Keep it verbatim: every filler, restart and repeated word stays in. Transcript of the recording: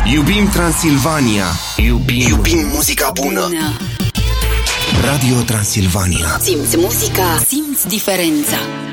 Iubim Transilvania. Iubim, Iubim muzica bună. Radio Transilvania. Simți muzica, simți diferența.